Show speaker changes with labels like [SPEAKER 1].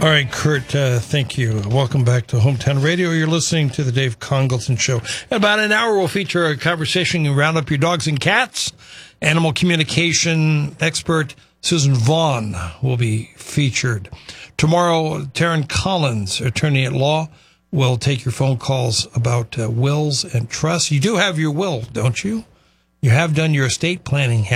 [SPEAKER 1] All right, Kurt, thank you. Welcome back to Hometown Radio. You're listening to the Dave Congleton Show. In about an hour, we'll feature a conversation and round up your dogs and cats. Animal communication expert Susan Vaughn will be featured. Tomorrow, Taryn Collins, attorney at law, will take your phone calls about wills and trusts. You do have your will, don't you? You have done your estate planning,